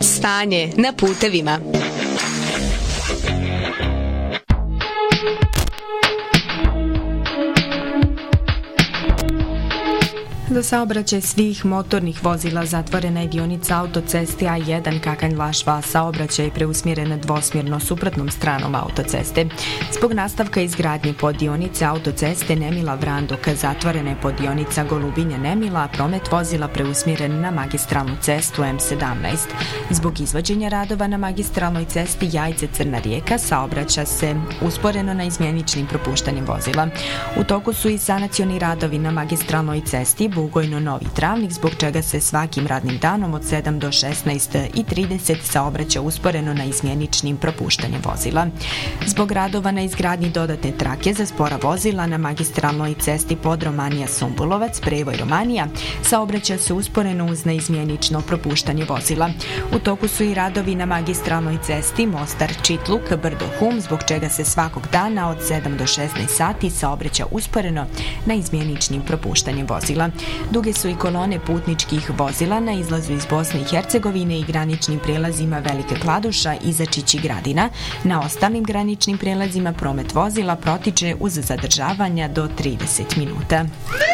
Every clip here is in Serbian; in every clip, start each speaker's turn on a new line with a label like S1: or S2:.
S1: Stanje na putevima.
S2: Za saobraćaj svih motornih vozila zatvorena je dionica autoceste A1 Kakanj-Lašva, saobraćaj preusmjeren dvosmjerno suprotnom stranom autoceste. Zbog nastavka izgradnje poddionice autoceste Nemila-Vranduk zatvorena je poddionica Golubinje-Nemila, a promet vozila preusmjeren na magistralnu cestu M17. Zbog izvođenja radova na magistralnoj cesti Jajce-Crna Rijeka saobraća se usporeno na izmjeničnim propuštanjem vozila. U toku su i sanacioni radovi na magistralnoj cesti Bugojno-Novi Travnik, zbog čega se svakim radnim danom od 7 do 16:30 saobraća usporeno na izmjeničnim propuštanjem vozila. Zbog radova na izgradnji dodatne trake za spora vozila na magistralnoj cesti Podromanija-Sumbulovac, prevoj Romanija, saobraća se usporeno uz neizmjenično propuštanje vozila. U toku su i radovi na magistralnoj cesti Mostar-Čitluk, Brdo-Hum, zbog čega se svakog dana od 7 do 16 sati saobraća usporeno na izmjeničnim propuštanjem vozila. Duge su i kolone putničkih vozila na izlazu iz Bosne i Hercegovine i graničnim prijelazima Velike Kladuša i Začići Gradina. Na ostalim graničnim prijelazima promet vozila protiče uz zadržavanja do 30 minuta.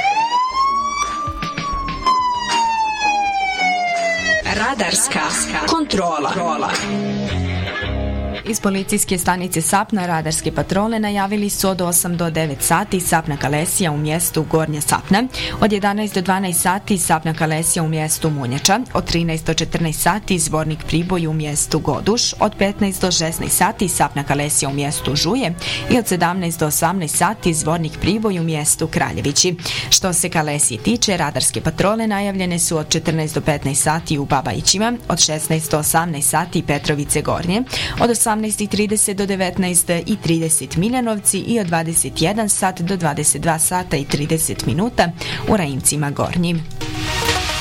S1: Radarska kontrola.
S2: Iz policijske stanice Sapna radarske patrole najavili su od 8 do 9 sati Sapna Kalesija u mjestu Gornja Sapna, od 11 do 12 sati Sapna Kalesija u mjestu Munjača, od 13 do 14 sati Zvornik Priboj u mjestu Goduš, od 15 do 16 sati Sapna Kalesija u mjestu Žuje i od 17 do 18 sati Zvornik Priboj u mjestu Kraljevići. Što se Kalesije tiče, radarske patrole najavljene su od 14 do 15 sati u Babajićima, od 16 do 18 sati Petrovice Gornje, od 18:30 do 19:30 Miljanovci i od 21 sat do 22 sata i 30 minuta u Rajimcima Gornjim.